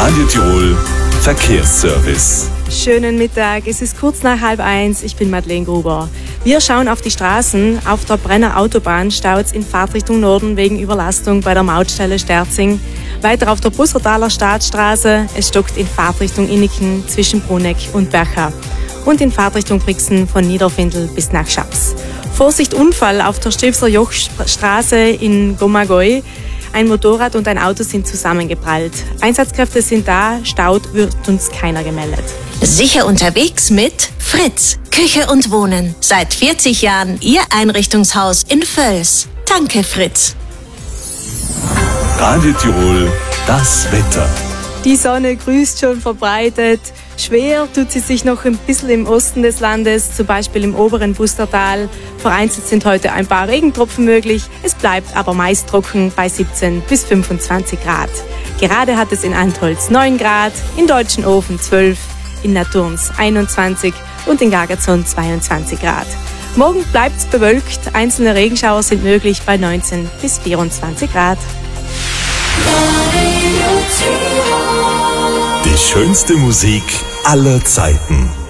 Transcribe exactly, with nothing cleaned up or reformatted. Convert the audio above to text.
Radio Tirol Verkehrsservice. Schönen Mittag, es ist kurz nach halb eins, ich bin Madeleine Gruber. Wir schauen auf die Straßen. Auf der Brenner Autobahn staut es in Fahrtrichtung Norden wegen Überlastung bei der Mautstelle Sterzing. Weiter auf der Bussertaler Staatsstraße, es stockt in Fahrtrichtung Inniken zwischen Bruneck und Bercha. Und in Fahrtrichtung Brixen von Niederfindel bis nach Schaps. Vorsicht Unfall auf der Stilfser Jochstraße in Gomagoi. Ein Motorrad und ein Auto sind zusammengeprallt. Einsatzkräfte sind da, Staut wird uns keiner gemeldet. Sicher unterwegs mit Fritz, Küche und Wohnen. Seit vierzig Jahren Ihr Einrichtungshaus in Völs. Danke, Fritz. Radio Tirol, das Wetter. Die Sonne grüßt schon verbreitet. Schwer tut sie sich noch ein bisschen im Osten des Landes, zum Beispiel im oberen Bustertal. Vereinzelt sind heute ein paar Regentropfen möglich. Es bleibt aber meist trocken bei siebzehn bis fünfundzwanzig Grad. Gerade hat es in Antholz neun Grad, in Deutschenofen zwölf, in Naturns einundzwanzig und in Gargazon zweiundzwanzig Grad. Morgen bleibt es bewölkt, einzelne Regenschauer sind möglich bei neunzehn bis vierundzwanzig Grad. Die schönste Musik aller Zeiten.